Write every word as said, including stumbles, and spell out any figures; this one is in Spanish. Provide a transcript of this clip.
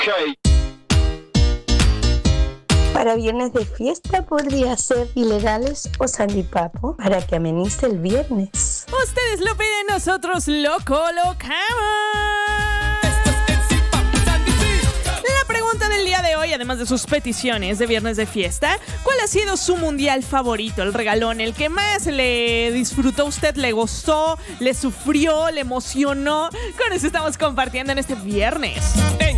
Para viernes de fiesta podría ser ilegales o salchipapa para que amenice el viernes. Ustedes lo piden, nosotros lo colocamos. La pregunta del día de hoy, además de sus peticiones de viernes de fiesta, ¿cuál ha sido su mundial favorito? El regalón, el que más le disfrutó a usted, le gustó, le sufrió, le emocionó. Con eso estamos compartiendo en este viernes.